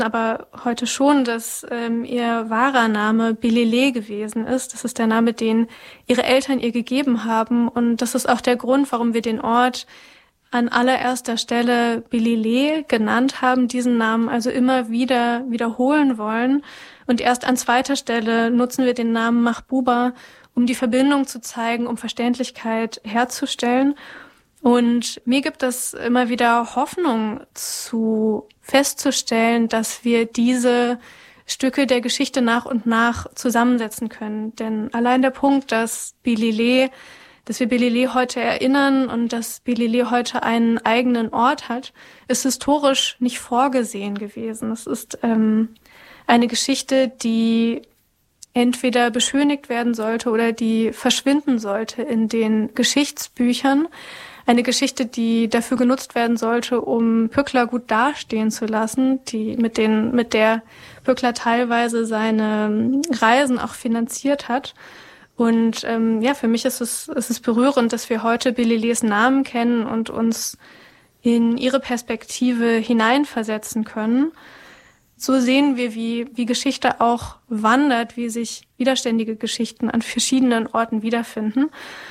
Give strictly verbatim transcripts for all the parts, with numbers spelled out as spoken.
aber heute schon, dass ähm, ihr wahrer Name Bilile gewesen ist. Das ist der Name, den ihre Eltern ihr gegeben haben. Und das ist auch der Grund, warum wir den Ort an allererster Stelle Bilile genannt haben, diesen Namen also immer wieder wiederholen wollen. Und erst an zweiter Stelle nutzen wir den Namen Mahbuba, um die Verbindung zu zeigen, um Verständlichkeit herzustellen. Und mir gibt es immer wieder Hoffnung zu festzustellen, dass wir diese Stücke der Geschichte nach und nach zusammensetzen können. Denn allein der Punkt, dass Bilile, dass wir Bilile heute erinnern und dass Bilile heute einen eigenen Ort hat, ist historisch nicht vorgesehen gewesen. Es ist ähm, eine Geschichte, die entweder beschönigt werden sollte oder die verschwinden sollte in den Geschichtsbüchern. Eine Geschichte, die dafür genutzt werden sollte, um Pückler gut dastehen zu lassen, die mit den, mit der Pückler teilweise seine Reisen auch finanziert hat. Und ähm, ja, für mich ist es, ist es berührend, dass wir heute Bililes Namen kennen und uns in ihre Perspektive hineinversetzen können. So sehen wir, wie, wie Geschichte auch wandert, wie sich widerständige Geschichten an verschiedenen Orten wiederfinden.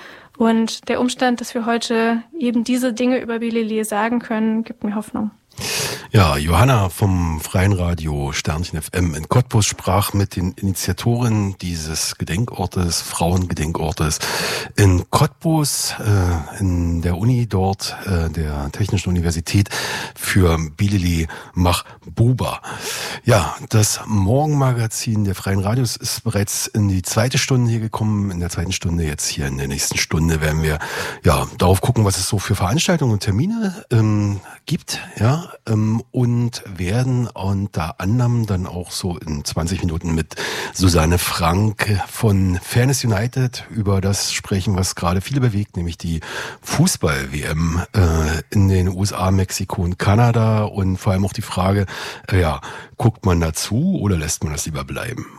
Und der Umstand, dass wir heute eben diese Dinge über Bilile sagen können, gibt mir Hoffnung. Ja, Johanna vom Freien Radio Sternchen F M in Cottbus sprach mit den Initiatoren dieses Gedenkortes, Frauengedenkortes in Cottbus, äh, in der Uni dort, äh, der Technischen Universität für Bilile Mahbuba. Ja, das Morgenmagazin der Freien Radios ist bereits in die zweite Stunde hier gekommen. In der zweiten Stunde, jetzt hier in der nächsten Stunde, werden wir ja darauf gucken, was es so für Veranstaltungen und Termine ähm, gibt, ja, ähm, und werden unter anderem dann auch so in zwanzig Minuten mit Susanne Frank von Fairness United über das sprechen, was gerade viele bewegt, nämlich die Fußball-W M äh, in den U S A, Mexiko und Kanada und vor allem auch die Frage, äh, ja, guckt man dazu oder lässt man das lieber bleiben?